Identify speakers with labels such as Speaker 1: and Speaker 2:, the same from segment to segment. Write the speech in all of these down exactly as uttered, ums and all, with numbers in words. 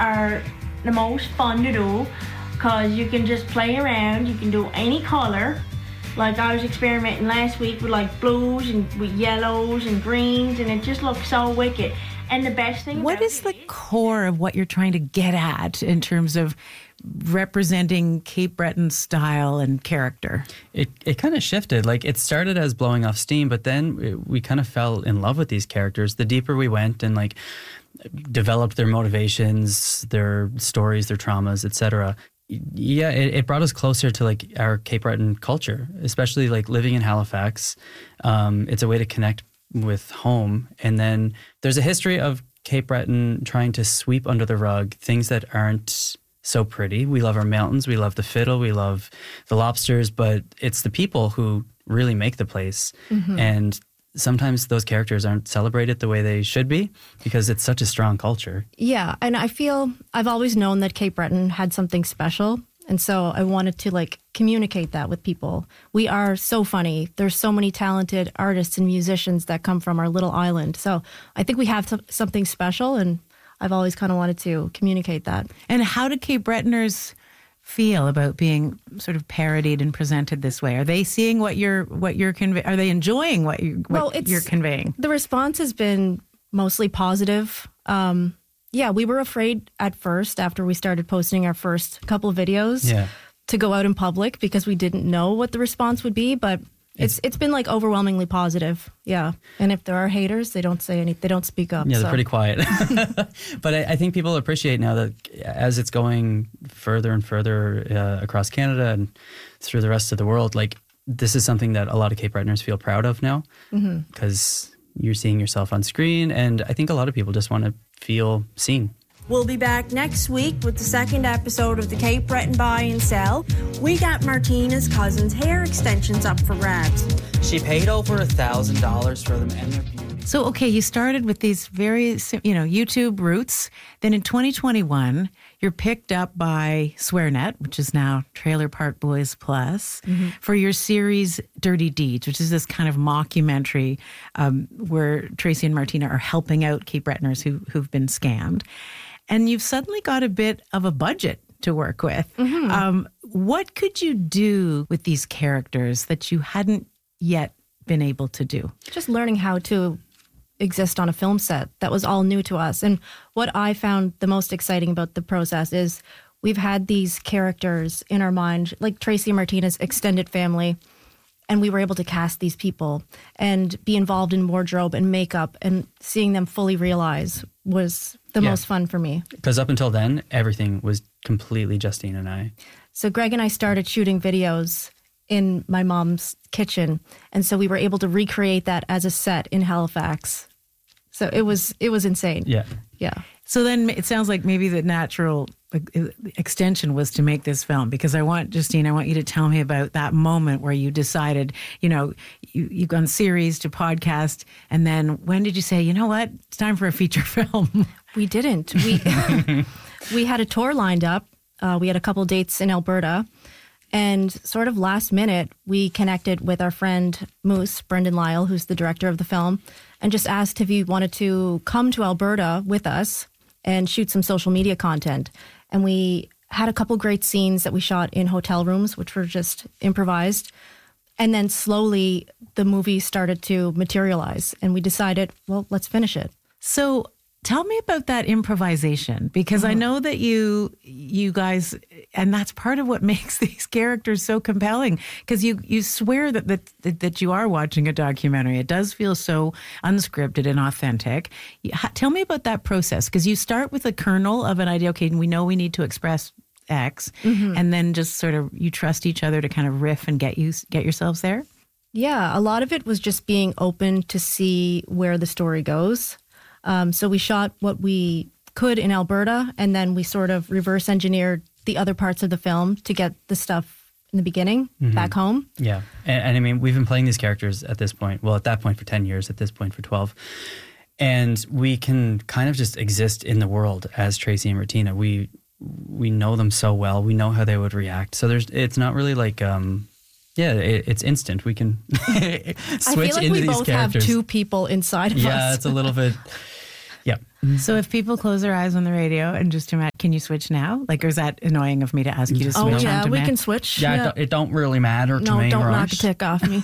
Speaker 1: are the most fun to do because you can just play around. You can do any color. Like I was experimenting last week with like blues and with yellows and greens, and it just looks so wicked. And the best thing
Speaker 2: What
Speaker 1: about
Speaker 2: is the
Speaker 1: it,
Speaker 2: core of what you're trying to get at in terms of representing Cape Breton style and character?
Speaker 3: It it kind of shifted. Like it started as blowing off steam, but then it, we kind of fell in love with these characters. The deeper we went and like developed their motivations, their stories, their traumas, et cetera. Yeah, it, it brought us closer to like our Cape Breton culture, especially like living in Halifax. Um, it's a way to connect with home. And then there's a history of Cape Breton trying to sweep under the rug things that aren't so pretty. We love our mountains, we love the fiddle, we love the lobsters, but it's the people who really make the place. Mm-hmm. And sometimes those characters aren't celebrated the way they should be because it's such a strong culture.
Speaker 4: Yeah, and I feel I've always known that Cape Breton had something special. And so I wanted to like communicate that with people. We are so funny. There's so many talented artists and musicians that come from our little island. So I think we have t- something special, and I've always kind of wanted to communicate that.
Speaker 2: And how do Cape Bretoners feel about being sort of parodied and presented this way? Are they seeing what you're what you're conveying? Are they enjoying what you what
Speaker 4: well, it's,
Speaker 2: you're conveying?
Speaker 4: The response has been mostly positive. Um, Yeah, we were afraid at first after we started posting our first couple of videos
Speaker 3: yeah.
Speaker 4: to go out in public because we didn't know what the response would be, but it's it's been like overwhelmingly positive. Yeah. And if there are haters, they don't say any, they don't speak up.
Speaker 3: Yeah, they're
Speaker 4: so.
Speaker 3: pretty quiet. But I, I think people appreciate now that as it's going further and further uh, across Canada and through the rest of the world, like this is something that a lot of Cape Bretoners feel proud of now because mm-hmm. you're seeing yourself on screen, and I think a lot of people just want to feel seen.
Speaker 1: We'll be back next week with the second episode of the Cape Breton Buy and Sell. We got Martina's cousin's hair extensions up for grabs.
Speaker 5: She paid over a thousand dollars for them, and they're beautiful.
Speaker 2: So, okay, you started with these very, you know, YouTube roots. Then in twenty twenty-one, you're picked up by SwearNet, which is now Trailer Park Boys Plus, mm-hmm. for your series Dirty Deeds, which is this kind of mockumentary um, where Tracy and Martina are helping out Cape Bretoners who, who've been scammed. And you've suddenly got a bit of a budget to work with. Mm-hmm. Um, what could you do with these characters that you hadn't yet been able to do?
Speaker 4: Just learning how to exist on a film set. That was all new to us. And what I found the most exciting about the process is we've had these characters in our mind, like Tracy and Martina's extended family, and we were able to cast these people and be involved in wardrobe and makeup, and seeing them fully realize was the
Speaker 3: yeah.
Speaker 4: most fun for me.
Speaker 3: Because up until then, everything was completely Justine and I.
Speaker 4: So Greg and I started shooting videos in my mom's kitchen, and so we were able to recreate that as a set in Halifax. So it was it was insane.
Speaker 3: Yeah.
Speaker 4: Yeah.
Speaker 2: So then it sounds like maybe the natural extension was to make this film, because I want, Justine, I want you to tell me about that moment where you decided, you know, you, you've gone series to podcast, and then when did you say, you know what, it's time for a feature film?
Speaker 4: We didn't. We we had a tour lined up. Uh, we had a couple dates in Alberta, and sort of last minute, we connected with our friend Moose, Brendan Lyle, who's the director of the film, and just asked if he wanted to come to Alberta with us and shoot some social media content. And we had a couple great scenes that we shot in hotel rooms, which were just improvised. And then slowly the movie started to materialize, and we decided, well, let's finish it.
Speaker 2: So tell me about that improvisation, because mm-hmm. I know that you you guys, and that's part of what makes these characters so compelling, because you, you swear that, that that you are watching a documentary. It does feel so unscripted and authentic. Tell me about that process, because you start with a kernel of an idea. Okay, we know we need to express X, mm-hmm. and then just sort of you trust each other to kind of riff and get you get yourselves there.
Speaker 4: Yeah, a lot of it was just being open to see where the story goes. Um, so we shot what we could in Alberta, and then we sort of reverse engineered the other parts of the film to get the stuff in the beginning mm-hmm. back home.
Speaker 3: Yeah. And, and I mean, we've been playing these characters at this point, well, at that point for ten years, at this point for twelve. And we can kind of just exist in the world as Tracy and Martina. We we know them so well. We know how they would react. So there's it's not really like... Um, Yeah, it, it's instant. We can switch
Speaker 4: I feel like
Speaker 3: into
Speaker 4: we
Speaker 3: these
Speaker 4: both
Speaker 3: characters.
Speaker 4: have two people inside of
Speaker 3: yeah,
Speaker 4: us.
Speaker 3: Yeah, it's a little bit, yeah.
Speaker 2: So if people close their eyes on the radio and just imagine can you switch now? Like, or is that annoying of me to ask you to
Speaker 4: Oh,
Speaker 2: switch?
Speaker 4: yeah,
Speaker 2: onto
Speaker 4: we
Speaker 2: men?
Speaker 4: can switch.
Speaker 3: Yeah, It, don't, it don't really matter to
Speaker 4: No,
Speaker 3: me.
Speaker 4: don't
Speaker 3: right?
Speaker 4: knock a tick off me.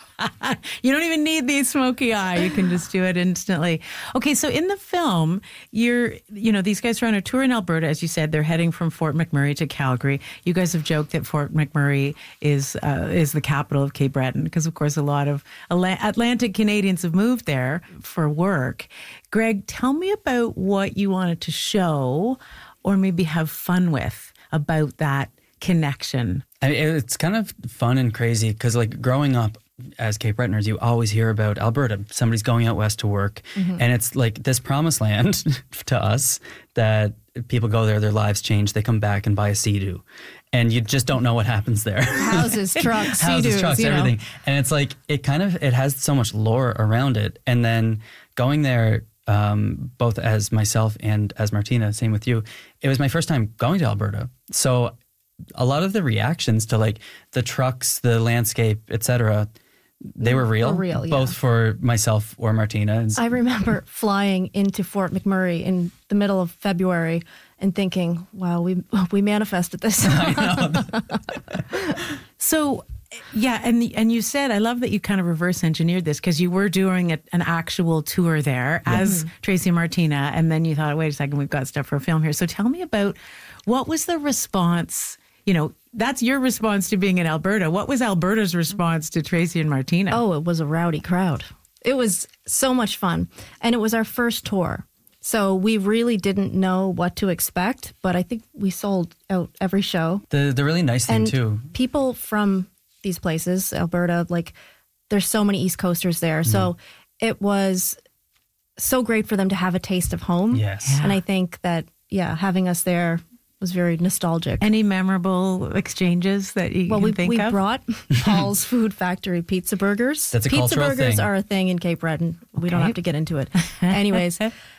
Speaker 2: You don't even need the smoky eye. You can just do it instantly. Okay, so in the film, you're, you know, these guys are on a tour in Alberta. As you said, they're heading from Fort McMurray to Calgary. You guys have joked that Fort McMurray is uh, is the capital of Cape Breton because, of course, a lot of Atlantic Canadians have moved there for work. Greg, tell me about what you wanted to show or maybe have fun with about that connection.
Speaker 3: I mean, it's kind of fun and crazy because, like, growing up as Cape Bretoners, you always hear about Alberta. Somebody's going out west to work, mm-hmm. and it's like this promised land to us that people go there, their lives change, they come back and buy a Sea-Doo. And you just don't know what happens there.
Speaker 4: Houses, trucks,
Speaker 3: Houses,
Speaker 4: Sea-Doos,
Speaker 3: trucks,
Speaker 4: you know.
Speaker 3: everything. And it's like, it kind of, it has so much lore around it. And then going there, um, both as myself and as Martina, same with you, it was my first time going to Alberta. So a lot of the reactions to like the trucks, the landscape, et cetera, they were real,
Speaker 4: Were real, yeah.
Speaker 3: both for myself or Martina.
Speaker 4: I remember flying into Fort McMurray in the middle of February and thinking, wow, we we manifested this.
Speaker 3: I know.
Speaker 2: So, yeah, and and you said, I love that you kind of reverse engineered this because you were doing a, an actual tour there as mm-hmm. Tracy and Martina, and then you thought, wait a second, we've got stuff for a film here. So tell me about what was the response, you know, that's your response to being in Alberta. What was Alberta's response to Tracy and Martina?
Speaker 4: Oh, it was a rowdy crowd. It was so much fun. And it was our first tour. So we really didn't know what to expect, but I think we sold out every show.
Speaker 3: The the really nice thing,
Speaker 4: and
Speaker 3: too.
Speaker 4: People from these places, Alberta, like there's so many East Coasters there. Mm. So it was so great for them to have a taste of home.
Speaker 3: Yes.
Speaker 2: Yeah.
Speaker 4: And I think that, yeah, having us there was very nostalgic.
Speaker 2: Any memorable exchanges that you
Speaker 4: well,
Speaker 2: can
Speaker 4: we,
Speaker 2: think
Speaker 4: we
Speaker 2: of?
Speaker 4: brought Paul's Food Factory pizza burgers.
Speaker 3: That's a
Speaker 4: pizza
Speaker 3: cultural
Speaker 4: burgers
Speaker 3: thing.
Speaker 4: are a thing in Cape Breton. We
Speaker 2: Okay.
Speaker 4: don't have to get into it. Anyways,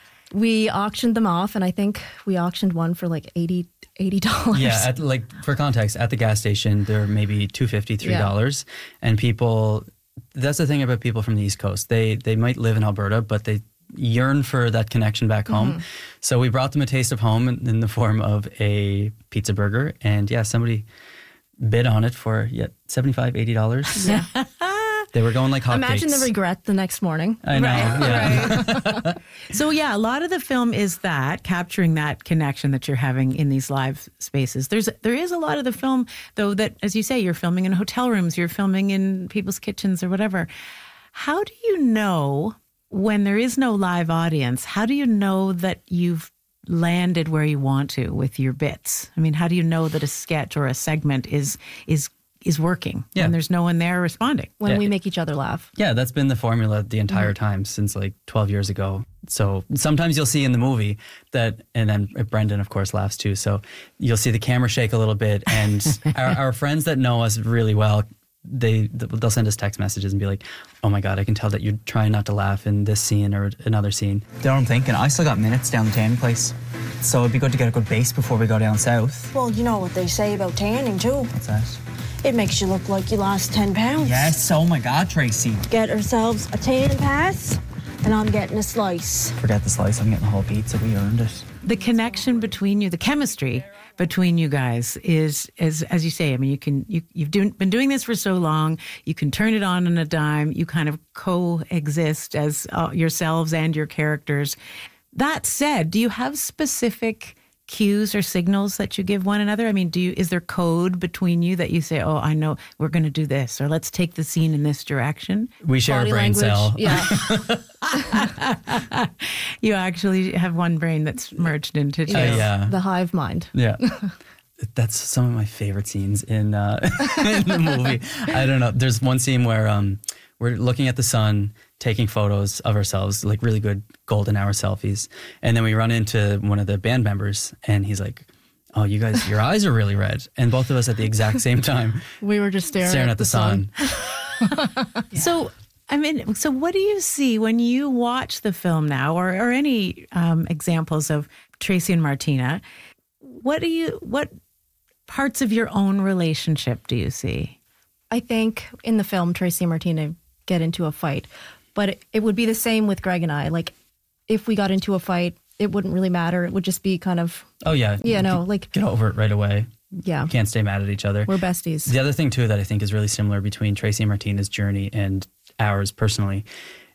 Speaker 4: we auctioned them off, and I think we auctioned one for like eighty dollars.
Speaker 3: Yeah, at, like for context, at the gas station, they're maybe two fifty, three dollars, yeah. And people. That's the thing about people from the East Coast. They they might live in Alberta, but they yearn for that connection back home. Mm-hmm. So we brought them a taste of home in, in the form of a pizza burger, and yeah, somebody bid on it for yeah seventy-five, eighty dollars.
Speaker 4: Yeah.
Speaker 3: They were going like hotcakes.
Speaker 4: Imagine the regret the next morning.
Speaker 3: I know.
Speaker 2: Right.
Speaker 3: Yeah.
Speaker 2: Right. So yeah, a lot of the film is that capturing that connection that you're having in these live spaces. There's there is a lot of the film though that, as you say, you're filming in hotel rooms, you're filming in people's kitchens or whatever. How do you know when there is no live audience? How do you know that you've landed where you want to with your bits? I mean, how do you know that a sketch or a segment is is is working
Speaker 3: yeah.
Speaker 2: when there's no one there responding?
Speaker 4: When
Speaker 3: yeah.
Speaker 4: we make each other laugh.
Speaker 3: Yeah, that's been the formula the entire mm-hmm. time since like twelve years ago. So sometimes you'll see in the movie that, and then Brendan, of course, laughs too. So you'll see the camera shake a little bit, and our, our friends that know us really well, they they'll send us text messages and be like, "Oh my God, I can tell that you're trying not to laugh in this scene or another scene."
Speaker 5: You know what I'm thinking? I still got minutes down the tanning place, so it'd be good to get a good base before we go down south.
Speaker 1: Well, you know what they say about tanning too.
Speaker 5: What's that?
Speaker 1: It makes you look like you lost ten pounds.
Speaker 5: Yes, oh my God, Tracy.
Speaker 1: Get ourselves a tan pass, and I'm getting a slice.
Speaker 5: Forget the slice, I'm getting the whole pizza. We earned it.
Speaker 2: The connection between you, the chemistry between you guys is, is as you say, I mean, you can, you, you've do, been doing this for so long, you can turn it on on a dime, you kind of coexist as uh, yourselves and your characters. That said, do you have specific cues or signals that you give one another? I mean, do you, is there code between you that you say, oh, I know we're going to do this, or let's take the scene in this direction?
Speaker 3: We share
Speaker 4: Body
Speaker 3: a brain
Speaker 4: language,
Speaker 3: cell.
Speaker 4: Yeah.
Speaker 2: You actually have one brain that's merged into two.
Speaker 3: Uh, yeah.
Speaker 4: The hive mind.
Speaker 3: Yeah. That's some of my favorite scenes in, uh, in the movie. I don't know. There's one scene where um, we're looking at the sun, taking photos of ourselves, like really good golden hour selfies. And then we run into one of the band members, and he's like, "Oh, you guys, your eyes are really red." And both of us at the exact same time
Speaker 4: We were just staring,
Speaker 3: staring
Speaker 4: at,
Speaker 3: at the,
Speaker 4: the
Speaker 3: sun.
Speaker 4: sun.
Speaker 2: Yeah. So, I mean, so what do you see when you watch the film now, or, or any um, examples of Tracy and Martina? What do you, what parts of your own relationship do you see?
Speaker 4: I think in the film, Tracy and Martina get into a fight, but it, it would be the same with Greg and I. Like, if we got into a fight, it wouldn't really matter. It would just be kind of,
Speaker 3: Oh yeah.
Speaker 4: you know, like,
Speaker 3: Get over it right away.
Speaker 4: yeah,
Speaker 3: Can't stay mad at each other.
Speaker 4: we're besties.
Speaker 3: The other thing too that I think is really similar between Tracy and Martina's journey and ours personally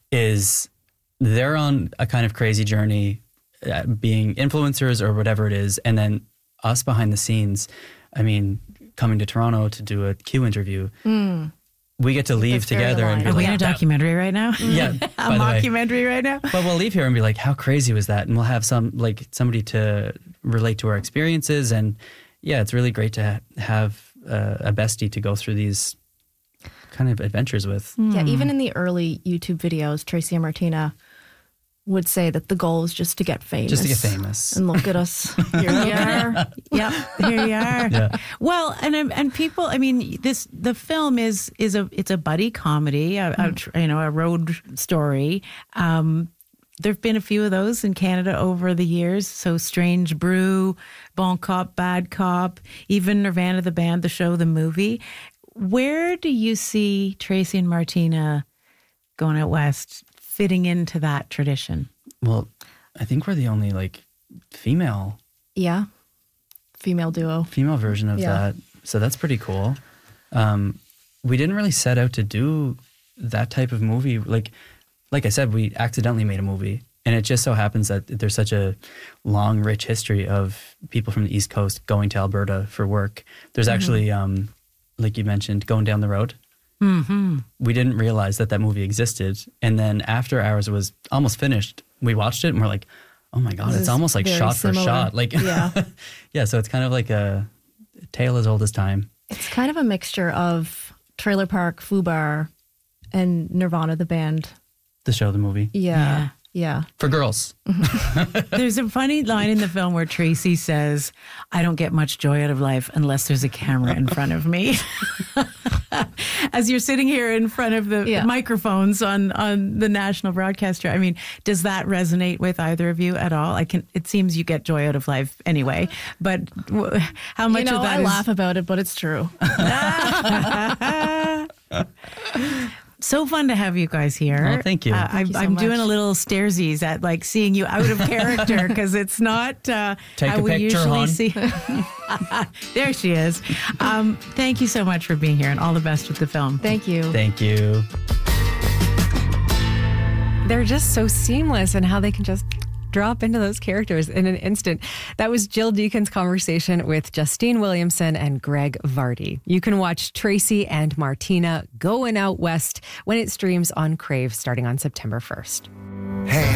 Speaker 3: is they're on a kind of crazy journey, uh, being influencers or whatever it is, and then us behind the scenes. I mean, coming to Toronto to do a Q interview,
Speaker 4: Mm.
Speaker 3: we get to leave
Speaker 4: That's very
Speaker 3: together and be
Speaker 2: Are we
Speaker 3: like,
Speaker 2: in a documentary right now?
Speaker 3: yeah,
Speaker 2: A
Speaker 3: by the way.
Speaker 2: mockumentary right now?
Speaker 3: But we'll leave here and be like, how crazy was that? And we'll have some like somebody to relate to our experiences. And yeah, it's really great to ha- have uh, a bestie to go through these kind of adventures with.
Speaker 4: Yeah, even in the early YouTube videos, Tracy and Martina would say that the goal is just to get famous.
Speaker 3: Just to get famous.
Speaker 4: And look at us.
Speaker 2: Here we are. Yep, here you are.
Speaker 3: Yeah.
Speaker 2: Well, and and people, I mean, this the film is is a it's a buddy comedy, a, a tr- you know, a road story. Um, there've been a few of those in Canada over the years. So Strange Brew, Bon Cop, Bad Cop, even Nirvana the band, the show, the movie. Where do you see Tracy and Martina going out west fitting into that tradition?
Speaker 3: Well, I think we're the only like female
Speaker 4: Yeah. Female duo.
Speaker 3: female version of
Speaker 4: Yeah.
Speaker 3: that. So that's pretty cool. Um, we didn't really set out to do that type of movie. Like, like I said, we accidentally made a movie, and it just so happens that there's such a long, rich history of people from the East Coast going to Alberta for work. There's
Speaker 4: Mm-hmm.
Speaker 3: actually, um, like you mentioned, Going Down the Road.
Speaker 2: Mm-hmm.
Speaker 3: We didn't realize that that movie existed, and then after ours was almost finished, we watched it and we're like, "Oh my god,
Speaker 4: This
Speaker 3: it's
Speaker 4: is
Speaker 3: almost like
Speaker 4: very
Speaker 3: shot
Speaker 4: similar.
Speaker 3: for shot." Like,
Speaker 4: Yeah.
Speaker 3: yeah. So it's kind of like a tale as old as time.
Speaker 4: It's kind of a mixture of Trailer Park, Fubar, and Nirvana the band.
Speaker 3: The show, the movie
Speaker 4: Yeah. Yeah.
Speaker 3: for girls.
Speaker 2: There's a funny line in the film where Tracy says, I don't get much joy out of life unless there's a camera in front of me. As you're sitting here in front of the
Speaker 4: Yeah.
Speaker 2: microphones on, on the national broadcaster, I mean, does that resonate with either of you at all? I can. It seems you get joy out of life anyway, but w- how much
Speaker 4: You know,
Speaker 2: of that
Speaker 4: I
Speaker 2: is...
Speaker 4: laugh about it, but it's true.
Speaker 2: So fun to have you guys here.
Speaker 3: Oh, thank you.
Speaker 2: Uh, I,
Speaker 4: you so
Speaker 2: I'm doing
Speaker 4: much.
Speaker 2: a little stairsies at like seeing you out of character because it's not uh,
Speaker 3: Take
Speaker 2: how
Speaker 3: a
Speaker 2: we
Speaker 3: picture,
Speaker 2: usually
Speaker 3: hon.
Speaker 2: see. There she is. Um, thank you so much for being here and all the best with the film.
Speaker 4: Thank you.
Speaker 3: Thank you.
Speaker 6: They're just so seamless in how they can just drop into those characters in an instant. That was Jill Deacon's conversation with Justine Williamson and Greg Vardy. You can watch Tracy and Martina Going Out West when it streams on Crave starting on September first.
Speaker 7: Hey,